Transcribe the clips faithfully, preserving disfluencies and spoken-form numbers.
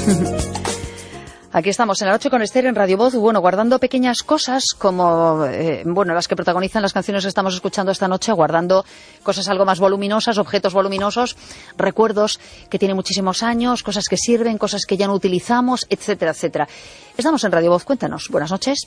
Aquí estamos en la noche con Esther en Radio Voz, bueno, guardando pequeñas cosas como, eh, bueno, las que protagonizan las canciones que estamos escuchando esta noche, guardando cosas algo más voluminosas, objetos voluminosos, recuerdos que tienen muchísimos años, cosas que sirven, cosas que ya no utilizamos, etcétera, etcétera. Estamos en Radio Voz, cuéntanos. Buenas noches.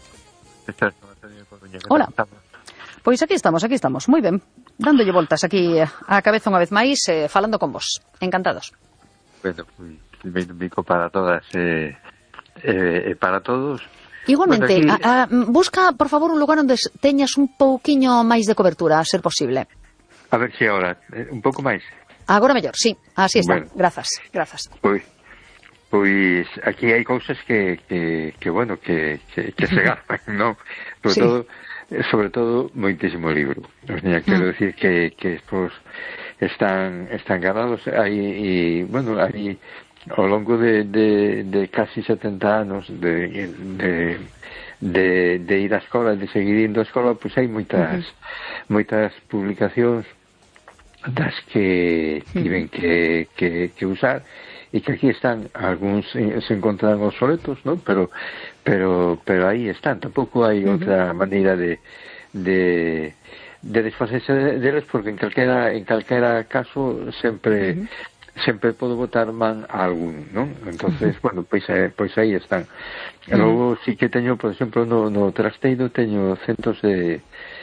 Hola. Pois aquí estamos, aquí estamos, moi ben, dándolle voltas aquí á cabeza unha vez máis, eh, falando con vos. Encantados. Bueno, pois, ben bico para todas e eh, eh, para todos. Igualmente, aquí... a, a, busca, por favor, un lugar onde teñas un pouquiño máis de cobertura, a ser posible. A ver se agora, eh, un pouco máis. Agora mellor, sí, así está. Bueno. Grazas, grazas. Pois, pois aquí hai cousas que, que, que bueno, que, que, que se gastan, non? Sobre sí. todo, sobre todo, moitísimo libro. O sea, quero mm. decir que, que estos están, están ganados aí, e, bueno, aí ao longo de, de, de casi setenta anos de, de, de, de ir á escola, de seguir indo á escola, pois hai moitas, uh-huh. moitas publicacións das que tiven que, que, que usar e que aquí están, algúns se encontran obsoletos, ¿no? Pero, pero, pero aí están, tampouco hai uh-huh. outra maneira de, de, de desfacerse deles, porque en calquera, en calquera caso sempre... Uh-huh. sempre podo botar man a algún, non? Entonces, bueno, pois, eh, pois aí están. E logo sí que teño, por exemplo, no, no trasteiro teño centos de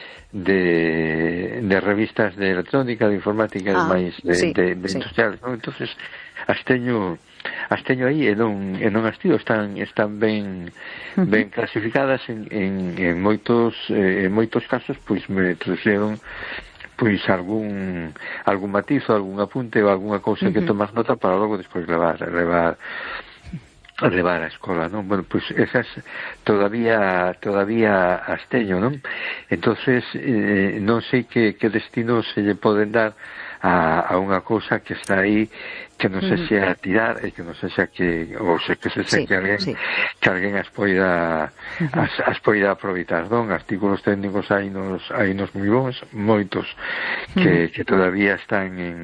de, de revistas de electrónica, de informática, ah, máis de, sí, de, de sí. industriales, non? Entonces, as teño as teño aí e non, e non as tiro, están, están ben ben clasificadas en, en, en moitos eh, en moitos casos, pois me trouxeron pois algún algún matizo, algún apunte ou algunha cousa uh-huh. que tomas nota para logo despois levar levar levar a escola, non? Bueno, pois esas todavía todavía as teño, non? Entonces eh, non sei que, que destino se lle poden dar a, a unha cousa que está aí que non se xa a tirar e que non se xa que ou se que se xa sí, que alguén sí. que alguén as poida uh-huh. as, as poida aproveitar, non? Artículos técnicos hai nos hai nos moi bons, moitos que, uh-huh. que todavía están en,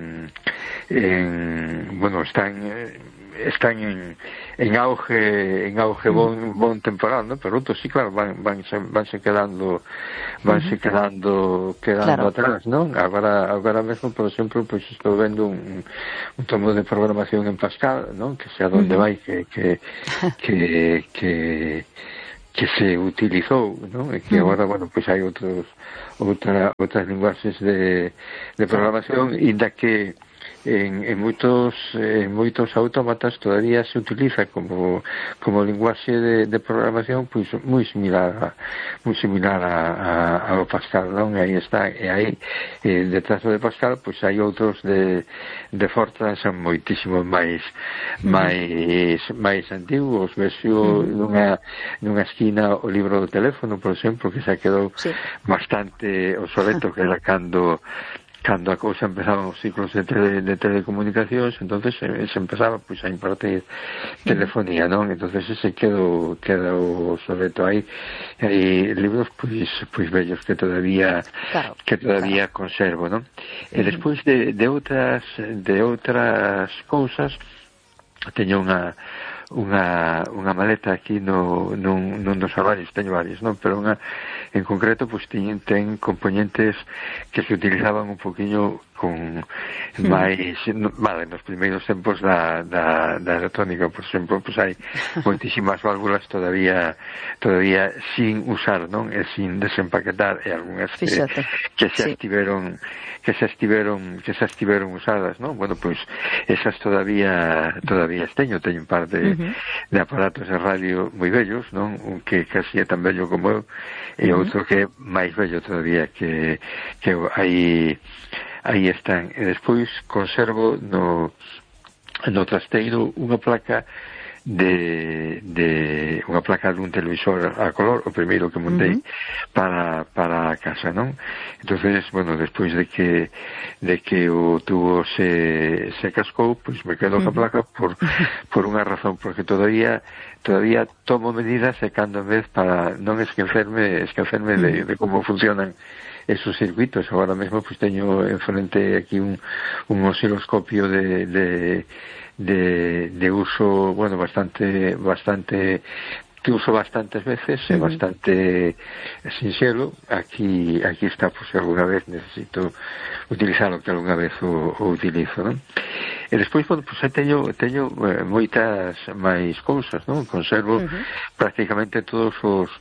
en bueno, están están en, en auge en auge bon, bon temporal, ¿no? Pero outros sí, claro, van vanse, vanse quedando vanse uh-huh. quedando quedando claro. atrás, ¿no? Agora agora mesmo, por exemplo, pois pues, estou vendo un, un tomo de programación en Pascal, ¿no? Que sea donde uh-huh. vai que que que que que se utilizou, ¿no? E que uh-huh. agora, bueno, pois pues hai outros outra outras linguaxes de de programación, inda que En, en moitos en moitos autómatas todavía se utiliza como como linguaxe de, de programación pois moi similar a, moi similar a, a, ao Pascal, non? E aí está, e aí eh, detrás de Pascal pois hai outros de de Fortran son moitísimos máis máis máis antigos, vexo nunha nunha esquina o libro do teléfono, por exemplo, que se quedou sí. bastante obsoleto, que era cando cando a cousa empezaban os ciclos de, tele, de telecomunicacións, entonces se, se empezaba pois a impartir telefonía, non? Entonces ese quedou quedou obsoleto aí. Hai libros pois pois vellos que todavía claro, que todavía claro. conservo, non? E despois de de outras de outras cousas teño unha unha unha maleta aquí no nun, nun dos armarios, teño varios, non? Pero unha en concreto pois ten, ten componentes que se utilizaban un poquinho con máis vale, nos primeiros tempos da, da, da electrónica, por exemplo, pois hai moitísimas válvulas todavía todavía sin usar, non? E sin desempaquetar, e algunhas que, que se sí. estiveron que se estiveron que se estiveron usadas, non? Bueno, pois esas todavía todavía teño, teño un par de, uh-huh. de aparatos de radio moi bellos, non? Un que casi é tan bello como eu e uh-huh. outro que é máis bello todavía, que que aí aí están. E despois conservo no no trasteiro unha placa de, de unha placa dun televisor a color, o primeiro que montei uh-huh. para, para a casa, non? Entonces, bueno, despois de que de que o tubo se, se cascou, pois me quedo uh-huh. ca placa por, por unha razón, porque todavía todavía tomo medidas e cando en vez para non esquecerme esquecerme uh-huh. de, de como funcionan esos circuitos. Agora mesmo pues teño enfrente aquí un, un osciloscopio de, de, de, de uso, bueno, bastante, bastante, que uso bastantes veces, é uh-huh. bastante sinxelo. Aquí aquí está, pues, se alguna vez necesito utilizarlo, que alguna vez o, o utilizo, non? E despois, bueno, pues, teño, teño eh, moitas máis cousas, non? Conservo uh-huh. prácticamente todos os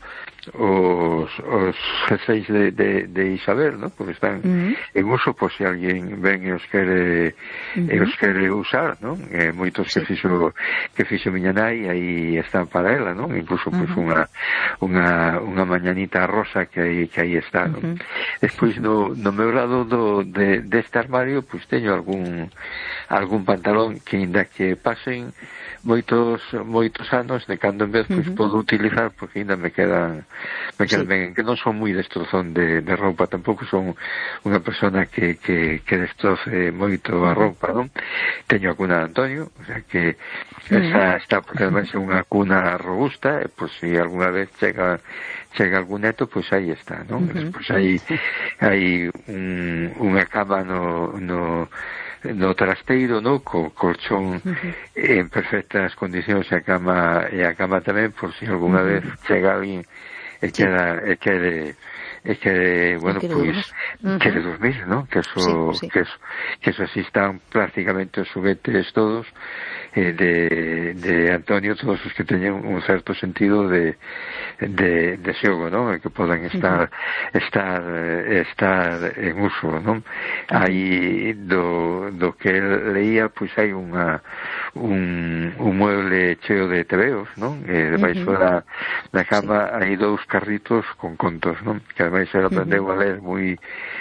os, os jefes de, de, de Isabel, ¿no? Porque están uh-huh. en uso, pues, se alguén ven e os quere uh-huh. e os quere usar, ¿no? Eh, moitos sí. que fixo que fixo miña nai, aí están para ela, ¿no? Incluso, pues, uh-huh. unha unha unha mañanita rosa que aí que aí está, ¿no? Uh-huh. Despois no no meu lado do de deste armario, pues, teño algún algún pantalón que, inda que pasen moitos moitos anos, de cando en vez, pois, uh-huh. podo utilizar, porque ainda me quedan me quedan sí. ben, que non son moi destrozón de, de roupa, tampouco son unha persona que, que, que destroce moito a roupa, non? Teño a cuna de Antonio, o sea que uh-huh. esa está, porque además é unha cuna robusta, e pois se alguna vez chega chega algún neto, pois aí está, non? Uh-huh. Despois hai hai un, unha cama no no no trasteiro, no, co colchón uh-huh. en perfectas condicións, e a cama e a cama tamén, por si alguna uh-huh. vez chega alguén e queda e quede e que, bueno, pois uh-huh. quere dormir, ¿no? Que eso, sí, sí. que eso, que eso así están prácticamente os xuguetes todos eh, de, de Antonio, todos os que teñen un certo sentido de de, de xogo, ¿no? Que podan estar uh-huh. estar estar en uso, ¿no? Uh-huh. Aí do, do que leía, pois hai unha un, un mueble cheo de tebeos, ¿no? E debaixo uh-huh. da, da cama sí. hai dous carritos con contos, ¿no? Que ademais ele aprendeu uh-huh. a ler moi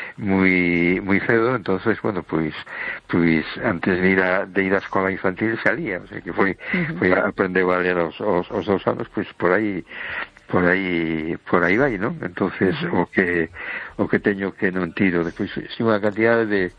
moi moi cedo, entonces, bueno, pois pois antes de ir a de ir á escola infantil salía, o sea, que foi uh-huh. foi aprendeu a ler aos, aos, aos dous anos, pois por aí por aí por aí vai, ¿no? Entonces uh-huh. o que o que teño que non tiro, despois si unha cantidad de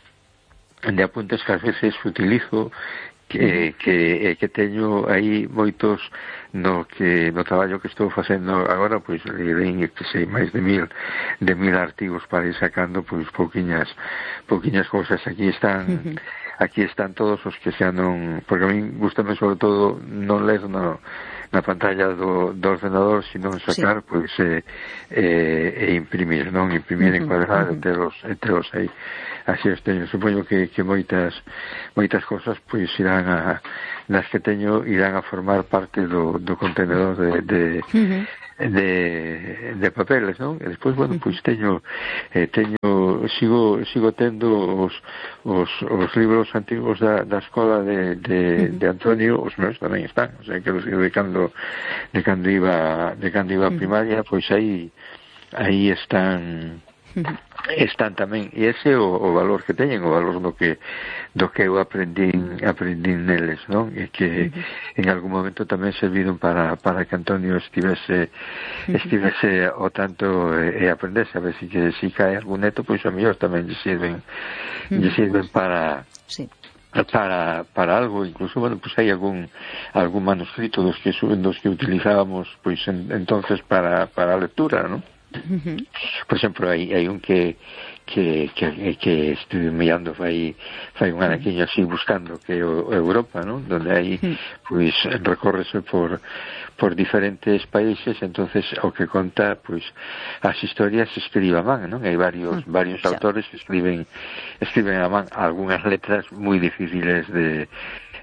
de apuntes que ás veces utilizo, que, que, que teño aí moitos no que no traballo que estou facendo agora, pois leirei que sei máis de mil de mil artigos para ir sacando pois pouquiñas pouquiñas cousas. Aquí están uh-huh. aquí están todos os que xa non, porque a mí gustame sobre todo non ler no na pantalla do, do ordenador, sino sacar, sí. pois, e, e, e imprimir, non? Imprimir uh-huh, en cuadrado, uh-huh. enteros, enteros aí. Así os teño. Supoño que, que moitas moitas cosas, pois, irán a, nas que teño, irán a formar parte do, do contenedor de, de, uh-huh. de, de papeles, non? E despois, bueno, pois, teño, eh, teño, sigo, sigo tendo os, os, os libros antigos da, da escola de, de, uh-huh. de Antonio, os meus tamén están, o sea, que os de cando de cando iba de cando iba a primaria, pois aí aí están están tamén, e ese é o, o valor que teñen, o valor do que do que eu aprendín aprendín neles, non? E que uh-huh. en algún momento tamén serviron para para que Antonio estivese uh-huh. estivese o tanto e, e aprendese, a ver si que si cae algún neto, pois a mellor tamén lle sirven uh-huh. lle sirven para sí. para para algo, incluso, bueno, pues hai algún algún manuscrito dos que dos que utilizábamos pois en, entonces para para a lectura, ¿no? Uh-huh. Por exemplo, hai hai un que que que que estuve mirando fai fai un anaquiño así buscando que o Europa, ¿no? Donde aí uh-huh. pois recórrese por por diferentes países, entonces o que conta, pois as historias se escribe a man, ¿no? Hai varios uh-huh. varios sí. autores que escriben escriben a man algunhas letras moi difíciles de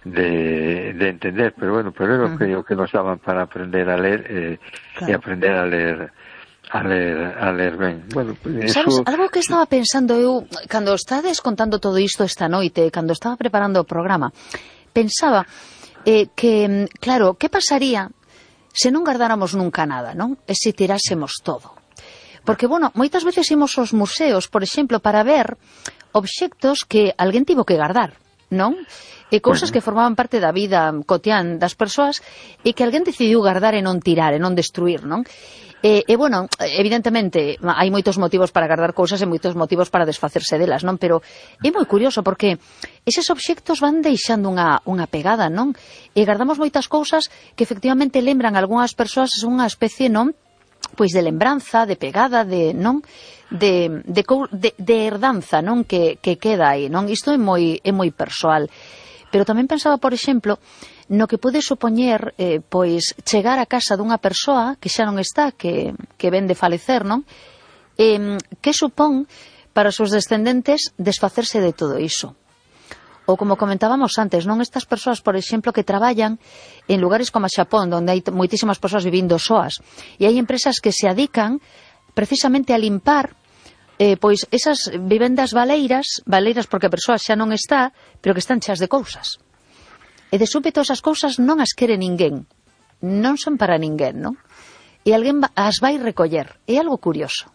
de, de entender, pero bueno, pero uh-huh. creo que nos daban para aprender a ler eh, claro. e aprender a ler a ler, a ler ben. Bueno, eso... Sabes, algo que estaba pensando eu cando estades contando todo isto esta noite, cando estaba preparando o programa, pensaba eh, que, claro, que pasaría se non guardáramos nunca nada, non? E se tirásemos todo. Porque, bueno, moitas veces imos aos museos, por exemplo, para ver obxectos que alguén tivo que guardar, non? E cousas que formaban parte da vida cotián das persoas e que alguén decidiu guardar e non tirar, e non destruir, non? E, e, bueno, evidentemente, hai moitos motivos para guardar cousas e moitos motivos para desfacerse delas, non? Pero é moi curioso porque eses obxectos van deixando unha, unha pegada, non? E guardamos moitas cousas que efectivamente lembran a algunhas persoas, é unha especie, non? Pois de lembranza, de pegada, de, non? De, de, de, de herdanza, non? Que, que queda aí, non? Isto é moi, é moi persoal. pero tamén pensaba, por exemplo, no que pode supoñer eh, pois chegar a casa dunha persoa que xa non está, que, que ven de falecer, non? Eh, que supón para os seus descendentes desfacerse de todo iso? Ou como comentábamos antes, non, estas persoas, por exemplo, que traballan en lugares como Xapón, onde hai moitísimas persoas vivindo soas, e hai empresas que se adican precisamente a limpar eh, pois esas vivendas baleiras, baleiras porque a persoa xa non está, pero que están cheas de cousas. E de súpeto esas cousas non as quere ninguén, non son para ninguén, non? E alguén as vai recoller. É algo curioso.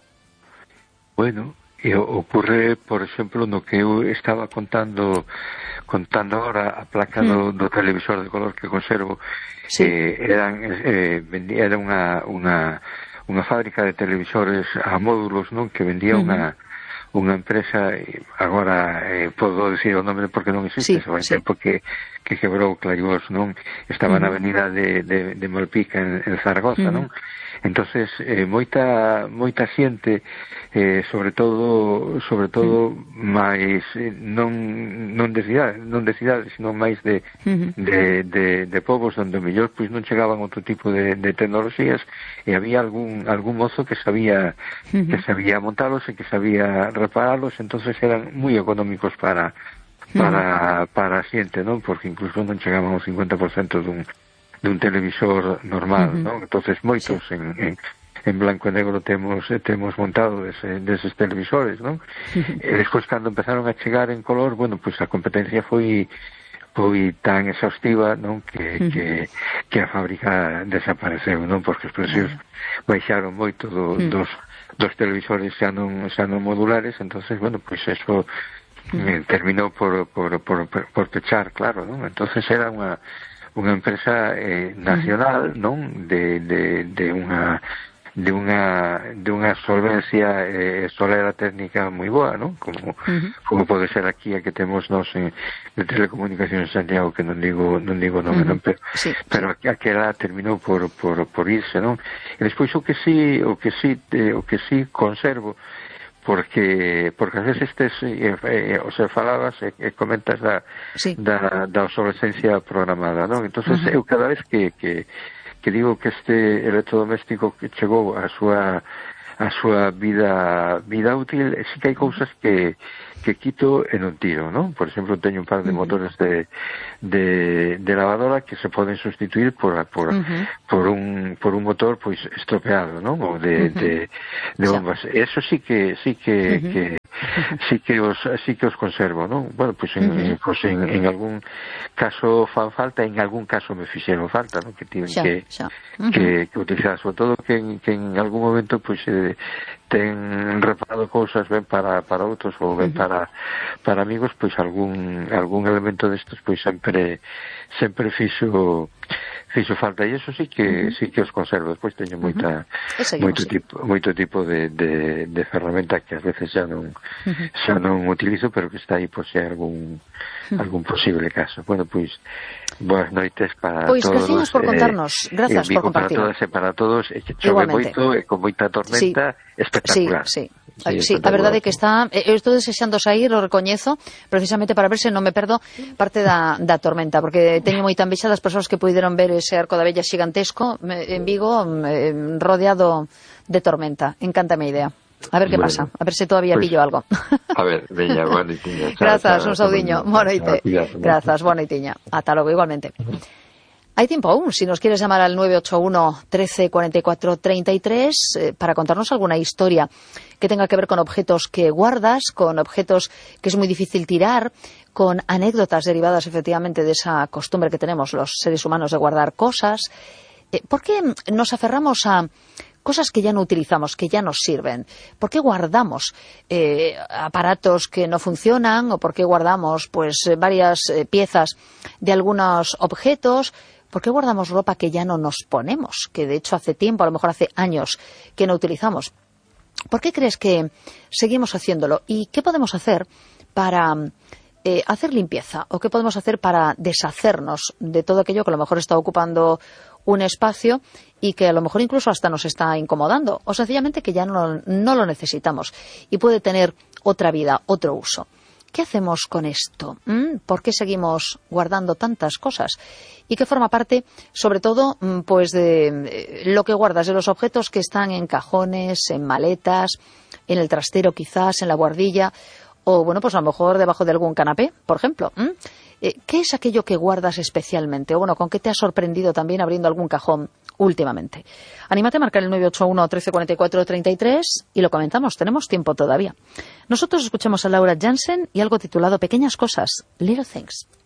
Bueno, e ocurre, por exemplo, no que eu estaba contando contando agora a placa do, do televisor de color que conservo. Sí. eh, eran, eh, era unha, unha unha fábrica de televisores a módulos, non, que vendía uh-huh. unha unha empresa, agora eh, podo dicir o nome porque non existe, sí, sí. porque que quebrou Clarivós, non? Estaba uh-huh. na avenida de, de, de Malpica en, en Zaragoza, uh-huh. non? Entonces, eh, moita moita xente, eh, sobre todo sobre todo uh-huh. máis eh, non non de cidade, non de cidade, sino máis de, uh-huh. de, de, de povos onde mellor pois non chegaban outro tipo de, de tecnoloxías, e había algún algún mozo que sabía uh-huh. que sabía montalos e que sabía reparalos, entonces eran moi económicos para para uh-huh. para a xente, non? Porque incluso non chegaban ao cincuenta por cento dun dun televisor normal, uh-huh. non? Entonces moitos sí. en, en, en blanco e negro temos temos montado ese, deses televisores, non? Uh-huh. E despois cando empezaron a chegar en color, bueno, pois pues a competencia foi foi tan exhaustiva, non? Que, uh-huh. que, que a fábrica desapareceu, non? Porque os precios uh-huh. baixaron moito do, uh-huh. dos, dos televisores xa non, xa non modulares, entonces, bueno, pois pues eso uh-huh. terminou por, por, por, por pechar, claro, non? Entonces era unha unha empresa eh, nacional, non? De, de, de unha de unha de unha solvencia eh, solera técnica moi boa, non? Como uh-huh. como pode ser aquí a que temos nós en de telecomunicacións en Santiago, que non digo non digo nome, uh-huh. non, pero sí, pero sí. aquela terminou por por por irse, non? E despois o que si o que si eh, o que si conservo, porque porque a veces estes eh, eh, o sea, falabas e eh, comentas da, sí. da da obsolescencia programada, non? Entonces uh-huh. eu cada vez que, que que digo que este electrodoméstico que chegou a súa a súa vida vida útil, sí que hai cousas que que quito e non tiro, non? Por exemplo, teño un par de motores de de, de lavadora que se poden sustituir por por, uh-huh. por un por un motor pois estropeado, non? Ou de, uh-huh. de, de bombas. Eso sí que sí que, uh-huh. que sí que os sí que os conservo, non? Bueno, pois en, uh-huh. pues en, en algún caso fan falta, en algún caso me fixeron falta, non? Que tiven xa, que, xa. Uh-huh. que que utilizar, sobre todo que en, que en algún momento pois eh, ten reparado cousas ben para para outros ou ben uh-huh. para para amigos, pois algún algún elemento destes pois sempre sempre fixo fixo falta, e eso sí que uh-huh. sí que os conservo. Despois teño moita uh-huh. moito tipo moito tipo de, de, de ferramenta que ás veces xa non uh-huh. xa non utilizo, pero que está aí por se algún uh-huh. algún posible caso. Bueno, pois boas noites para pois, todos. Pois gracias por contarnos, eh, gracias por compartir. Para todas e para todos, e que chove moito e con moita tormenta sí. espectacular. Sí, sí. Sí, sí, a verdade é que está, eu estou desexando sair, o recoñezo, precisamente para ver se non me perdo parte da, da tormenta, porque teño moita envexa das persoas que puideron ver ese arco da Vella xigantesco en Vigo, eh, rodeado de tormenta. Encántame a idea. A ver que bueno, pasa, a ver se todavía pues, pillo algo. A ver, Bella, boa noitiña. Grazas, un saudiño, boa noite. Grazas, boa noitiña. Ata logo, igualmente. Hay tiempo aún, si nos quieres llamar al nueve ocho uno, trece, cuarenta y cuatro, treinta y tres eh, para contarnos alguna historia que tenga que ver con objetos que guardas, con objetos que es muy difícil tirar, con anécdotas derivadas efectivamente de esa costumbre que tenemos los seres humanos de guardar cosas. Eh, ¿Por qué nos aferramos a cosas que ya no utilizamos, que ya nos sirven? ¿Por qué guardamos eh, aparatos que no funcionan, o por qué guardamos pues varias eh, piezas de algunos objetos? ¿Por qué guardamos ropa que ya no nos ponemos, que de hecho hace tiempo, a lo mejor hace años, que no utilizamos? ¿Por qué crees que seguimos haciéndolo? ¿Y qué podemos hacer para eh, hacer limpieza? ¿O qué podemos hacer para deshacernos de todo aquello que a lo mejor está ocupando un espacio y que a lo mejor incluso hasta nos está incomodando? O sencillamente que ya no, no lo necesitamos y puede tener otra vida, otro uso. ¿qué hacemos con esto? ¿Mm? ¿Por qué seguimos guardando tantas cosas? Y que forma parte, sobre todo, pues de lo que guardas, de los objetos que están en cajones, en maletas, en el trastero quizás, en la guardilla, o bueno, pues a lo mejor debajo de algún canapé, por ejemplo. ¿Mm? ¿Qué es aquello que guardas especialmente? O bueno, ¿con qué te has sorprendido también abriendo algún cajón últimamente? Anímate a marcar el nueve ocho uno, trece cuarenta y cuatro, treinta y tres y lo comentamos, tenemos tiempo todavía. Nosotros escuchamos a Laura Jansen y algo titulado Pequeñas cosas, Little Things.